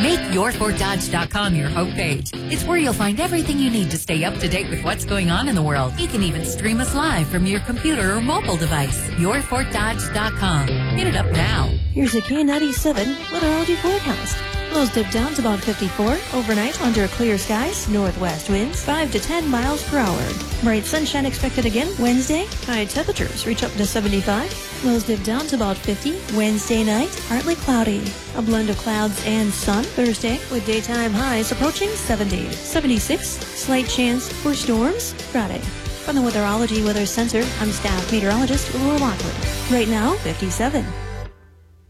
Make YourFortDodge.com your homepage. It's where you'll find everything you need to stay up to date with what's going on in the world. You can even stream us live from your computer or mobile device. YourFortDodge.com. Hit it up now. Here's a K97 meteorology forecast. Lows dip down to about 54. Overnight, under clear skies, northwest winds 5 to 10 miles per hour. Bright sunshine expected again Wednesday. High temperatures reach up to 75. Lows dip down to about 50. Wednesday night, partly cloudy. A blend of clouds and sun Thursday, with daytime highs approaching 70. 76, slight chance for storms Friday. From the Weatherology Weather Center, I'm staff meteorologist Laura Lockwood. Right now, 57.